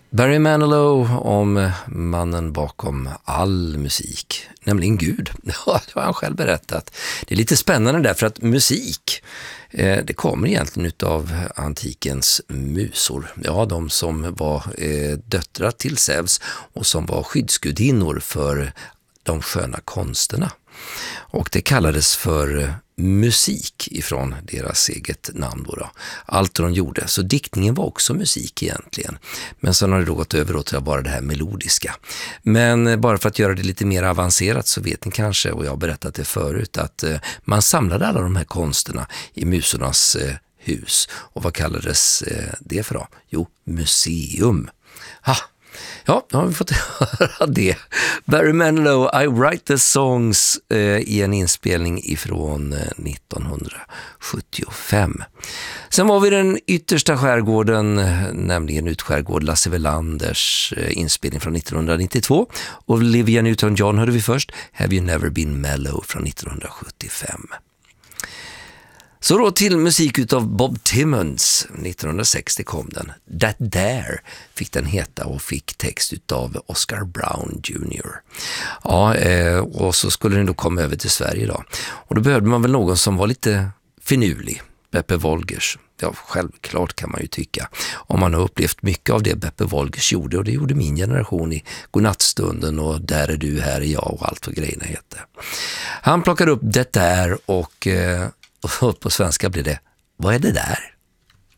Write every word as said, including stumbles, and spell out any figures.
Barry Manilow om mannen bakom all musik, nämligen Gud. Ja, det har han själv berättat. Det är lite spännande därför att musik, eh, det kommer egentligen av antikens musor. Ja, de som var eh, döttrar till Zeus och som var skyddsgudinnor för de sköna konsterna. Och det kallades för musik ifrån deras eget namn då, då. Allt de gjorde. Så diktningen var också musik egentligen. Men sen har det då gått över då till att vara det här melodiska. Men bara för att göra det lite mer avancerat så vet ni kanske, och jag har berättat det förut, att eh, man samlade alla de här konsterna i musornas eh, hus. Och vad kallades eh, det för då? Jo, museum. Ha! Ja, då har vi fått höra det. Barry Manilow, I Write the Songs eh, i en inspelning ifrån eh, nittonhundrasjuttiofem. Sen var vi den yttersta skärgården, nämligen Utskärgård, Lasse Welanders eh, inspelning från nittonhundranittiotvå. Och Olivia Newton-John hörde vi först, Have You Never Been Mellow från nittonhundrasjuttiofem. Så då till musik utav Bob Timmons. nittonhundrasextio kom den. That There fick den heta och fick text utav Oscar Brown junior Ja, eh, och så skulle den då komma över till Sverige då. Och då behövde man väl någon som var lite finurlig. Beppe Wolgers. Ja, självklart kan man ju tycka. Om man har upplevt mycket av det Beppe Wolgers gjorde, och det gjorde min generation i Godnattstunden och Där är du, här är jag och allt vad grejerna heter. Han plockade upp det där och... Eh, Och på svenska blir det, vad är det där?